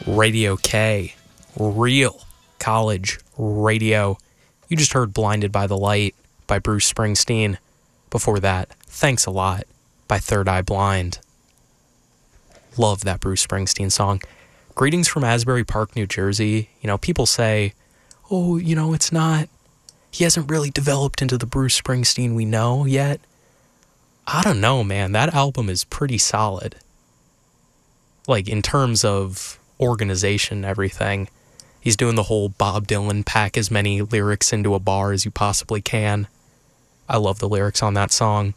Radio K, real college radio. You just heard Blinded by the Light by Bruce Springsteen. Before that, Thanks a Lot by Third Eye Blind. Love that Bruce Springsteen song. Greetings from Asbury Park, New Jersey. You know, people say, oh, you know, it's not, he hasn't really developed into the Bruce Springsteen we know yet. I don't know, man. That album is pretty solid. Like, in terms of organization and everything. He's doing the whole Bob Dylan pack as many lyrics into a bar as you possibly can. I love the lyrics on that song.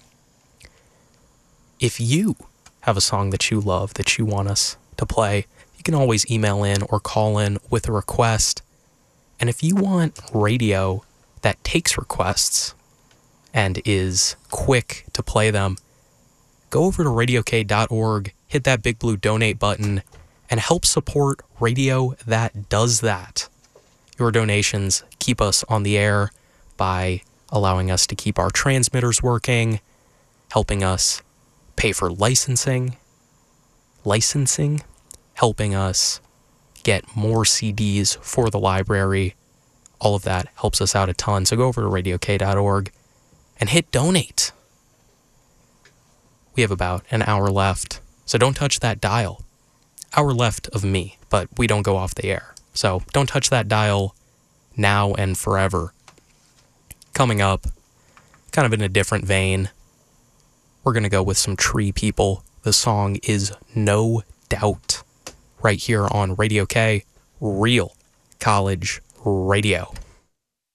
If you have a song that you love that you want us to play, you can always email in or call in with a request. And if you want radio that takes requests and is quick to play them, go over to radiok.org, hit that big blue donate button, and help support radio that does that. Your donations keep us on the air by allowing us to keep our transmitters working, helping us pay for licensing, helping us get more CDs for the library. All of that helps us out a ton. So go over to radiok.org and hit donate. We have about an hour left, so don't touch that dial. Hour left of me, but we don't go off the air. So don't touch that dial now and forever. Coming up, kind of in a different vein, we're going to go with some Tree People. The song is No Doubt, right here on Radio K, real college radio.